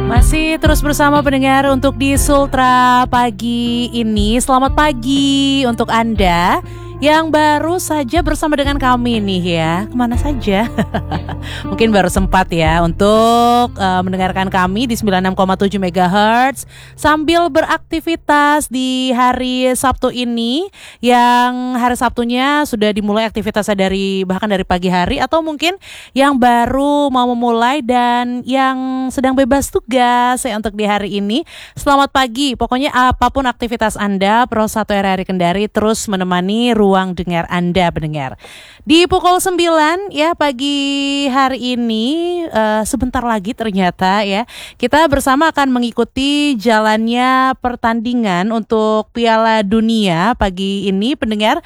Masih terus bersama pendengar untuk di Sultra pagi ini. Selamat pagi untuk Anda yang baru saja bersama dengan kami nih ya. Kemana saja? Mungkin baru sempat ya untuk mendengarkan kami di 96,7 MHz sambil beraktivitas di hari Sabtu ini, yang hari Sabtunya sudah dimulai aktivitasnya bahkan dari pagi hari, atau mungkin yang baru mau memulai dan yang sedang bebas tugas ya untuk di hari ini. Selamat pagi. Pokoknya apapun aktivitas Anda, Pro 1 RRI Kendari terus menemani ruang dengar Anda pendengar. Di pukul 9 ya pagi hari ini, sebentar lagi ternyata ya kita bersama akan mengikuti jalannya pertandingan untuk Piala Dunia pagi ini pendengar,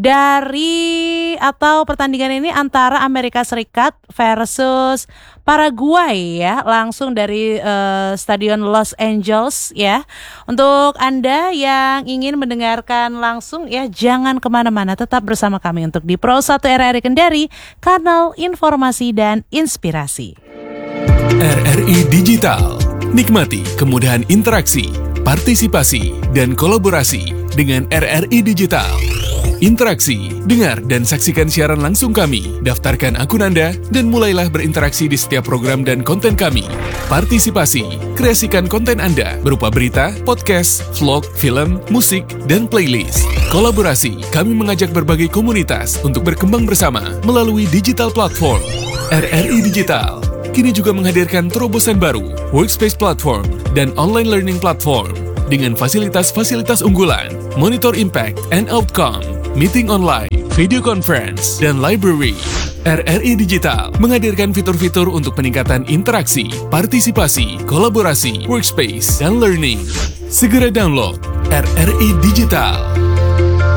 atau pertandingan ini antara Amerika Serikat versus Paraguay ya, langsung dari Stadion Los Angeles ya. Untuk Anda yang ingin mendengarkan langsung ya, jangan kemana-mana, tetap bersama kami untuk di Pro 1 RRI Kendari, kanal informasi dan inspirasi. RRI Digital, nikmati kemudahan interaksi, partisipasi, dan kolaborasi dengan RRI Digital. Interaksi, dengar dan saksikan siaran langsung kami, daftarkan akun Anda, dan mulailah berinteraksi di setiap program dan konten kami. Partisipasi, kreasikan konten Anda berupa berita, podcast, vlog, film, musik, dan playlist. Kolaborasi, kami mengajak berbagai komunitas untuk berkembang bersama melalui digital platform. RRI Digital kini juga menghadirkan terobosan baru, workspace platform, dan online learning platform dengan fasilitas-fasilitas unggulan, monitor impact and outcome, meeting online, video conference, dan library. RRI Digital menghadirkan fitur-fitur untuk peningkatan interaksi, partisipasi, kolaborasi, workspace, dan learning. Segera download RRI Digital.